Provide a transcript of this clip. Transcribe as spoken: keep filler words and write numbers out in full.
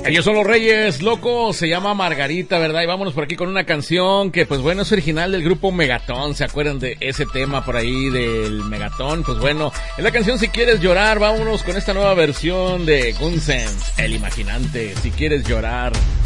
Ellos son los Reyes Locos, se llama Margarita, ¿verdad? Y vámonos por aquí con una canción que, pues bueno, es original del grupo Megatón. ¿Se acuerdan de ese tema por ahí del Megatón? Pues bueno, es la canción Si Quieres Llorar. Vámonos con esta nueva versión de Gunsens, El Imaginante, Si Quieres Llorar.